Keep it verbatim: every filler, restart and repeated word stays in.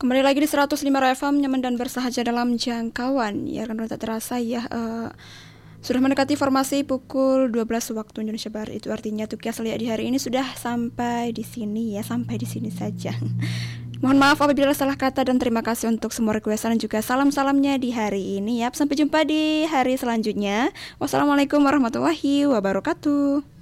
Kembali lagi di seratus lima F M, nyaman dan bersahaja dalam jangkauan. Ya kan tak terasa ya uh, sudah mendekati formasi pukul dua belas waktu Indonesia Barat. Itu artinya tugas lihat di hari ini sudah sampai di sini ya, sampai di sini saja. Mohon maaf apabila salah kata dan terima kasih untuk semua requestan dan juga salam-salamnya di hari ini ya. Sampai jumpa di hari selanjutnya. Wassalamualaikum warahmatullahi wabarakatuh.